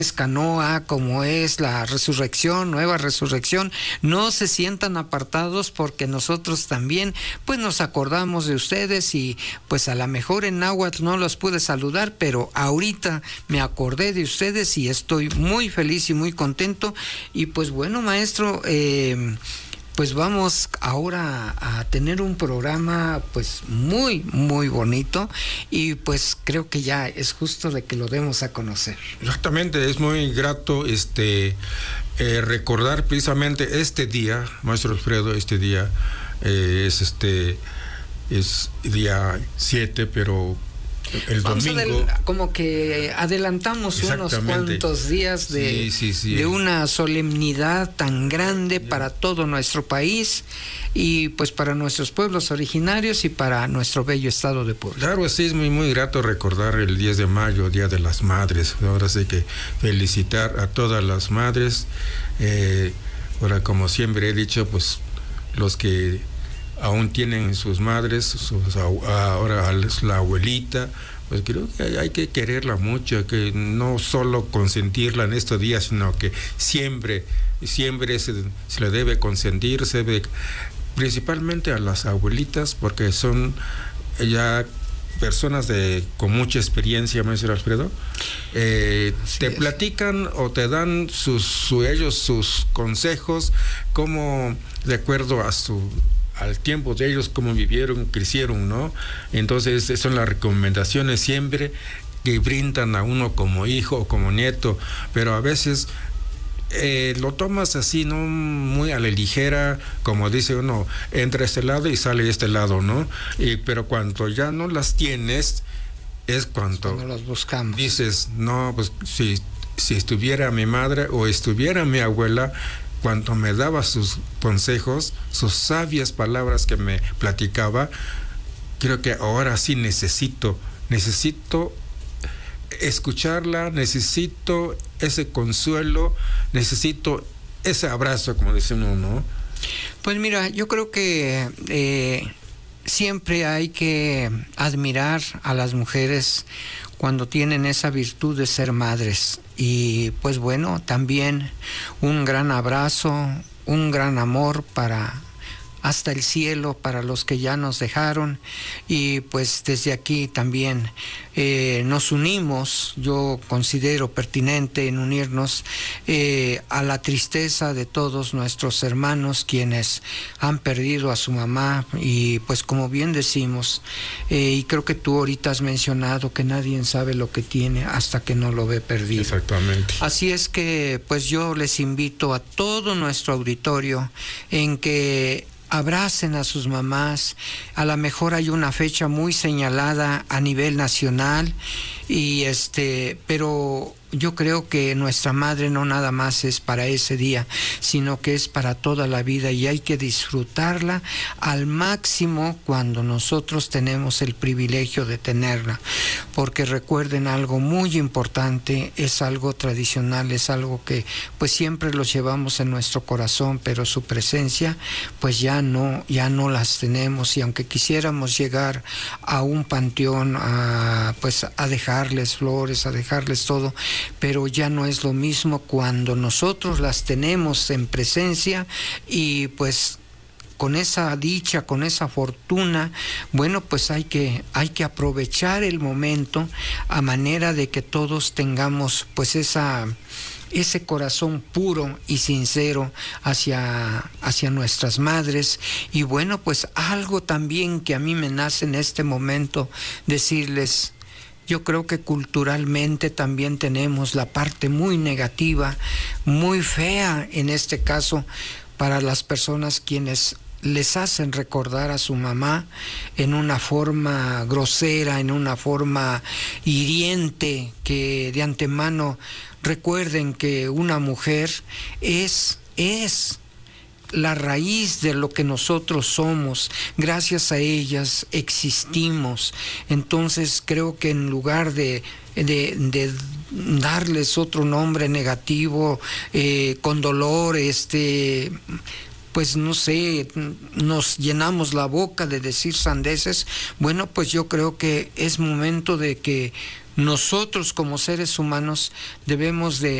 es Canoa, como es la resurrección, nueva resurrección, no se sientan apartados, porque nosotros también pues nos acordamos de ustedes, y pues a lo mejor en náhuatl no los pude saludar, pero ahorita me acordé de ustedes y estoy muy feliz y muy contento. Y pues bueno, maestro, pues vamos ahora a tener un programa pues muy muy bonito, y pues creo que ya es justo de que lo demos a conocer. Exactamente, es muy grato recordar precisamente este día, maestro Alfredo. Este día es día 7, pero el domingo como que adelantamos unos cuantos días de una solemnidad tan grande para todo nuestro país, y pues para nuestros pueblos originarios y para nuestro bello estado de Puebla. Claro, sí, es muy muy grato recordar el 10 de mayo, Día de las Madres. Ahora sí que felicitar a todas las madres. Ahora, como siempre he dicho, pues los que aún tienen sus madres, ahora la abuelita, pues creo que hay que quererla mucho, que no solo consentirla en estos días, sino que siempre se le debe consentir, principalmente a las abuelitas, porque son ya personas con mucha experiencia, maestro Alfredo. Te platican o te dan ellos sus consejos, como de acuerdo al tiempo de ellos, cómo vivieron, crecieron, ¿no? Entonces, son las recomendaciones siempre que brindan a uno como hijo o como nieto, pero a veces lo tomas así, ¿no? Muy a la ligera, como dice uno, entra este lado y sale este lado, ¿no? Pero cuando ya no las tienes, es cuando las buscamos. Dices, no, pues si estuviera mi madre o estuviera mi abuela, cuando me daba sus consejos, sus sabias palabras que me platicaba, creo que ahora sí necesito escucharla, necesito ese consuelo, necesito ese abrazo, como decimos, ¿no? Pues mira, yo creo que siempre hay que admirar a las mujeres cuando tienen esa virtud de ser madres. Y pues bueno, también un gran abrazo, un gran amor hasta el cielo para los que ya nos dejaron. Y pues desde aquí también nos unimos, yo considero pertinente en unirnos a la tristeza de todos nuestros hermanos quienes han perdido a su mamá. Y pues como bien decimos, y creo que tú ahorita has mencionado que nadie sabe lo que tiene hasta que no lo ve perdido. Exactamente. Así es que pues yo les invito a todo nuestro auditorio en que abracen a sus mamás. A lo mejor hay una fecha muy señalada a nivel nacional, pero yo creo que nuestra madre no nada más es para ese día, sino que es para toda la vida, y hay que disfrutarla al máximo cuando nosotros tenemos el privilegio de tenerla, porque recuerden algo muy importante, es algo tradicional, es algo que pues siempre los llevamos en nuestro corazón, pero su presencia pues ya no las tenemos. Y aunque quisiéramos llegar a un panteón a dejarles flores, a dejarles todo, pero ya no es lo mismo cuando nosotros las tenemos en presencia. Y pues con esa dicha, con esa fortuna, bueno, pues hay que aprovechar el momento a manera de que todos tengamos pues ese corazón puro y sincero hacia nuestras madres. Y bueno, pues algo también que a mí me nace en este momento decirles: yo creo que culturalmente también tenemos la parte muy negativa, muy fea en este caso, para las personas quienes les hacen recordar a su mamá en una forma grosera, en una forma hiriente, que de antemano recuerden que una mujer es la raíz de lo que nosotros somos. Gracias a ellas existimos. Entonces creo que en lugar de darles otro nombre negativo, con dolor, pues no sé, nos llenamos la boca de decir sandeces. Bueno, pues yo creo que es momento de que nosotros como seres humanos debemos de